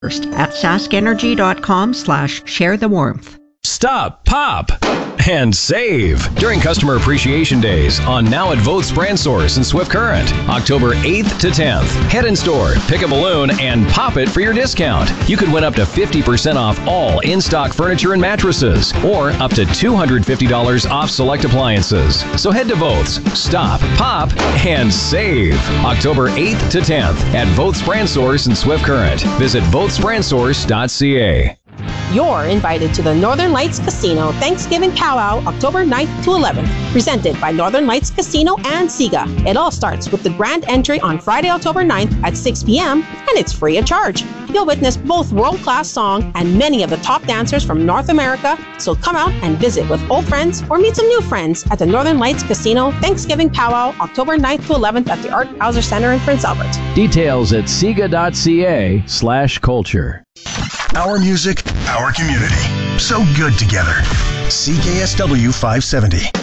at saskenergy.com/share the warmth. Stop, pop, and save during Customer Appreciation Days on Now at Voth's Brand Source in Swift Current, October 8th to 10th. Head in store, pick a balloon, and pop it for your discount. You could win up to 50% off all in-stock furniture and mattresses, or up to $250 off select appliances. So head to Voth's, stop, pop, and save. October 8th to 10th at Voth's Brand Source in Swift Current. Visit vothsbrandsource.ca. You're invited to the Northern Lights Casino Thanksgiving Powwow, October 9th to 11th, presented by Northern Lights Casino and SIGA. It all starts with the grand entry on Friday, October 9th at 6 p.m., and it's free of charge. You'll witness both world-class song and many of the top dancers from North America, so come out and visit with old friends or meet some new friends at the Northern Lights Casino Thanksgiving Powwow, October 9th to 11th at the Art Hauser Center in Prince Albert. Details at siga.ca/culture. Our music, our community. So good together. CKSW 570.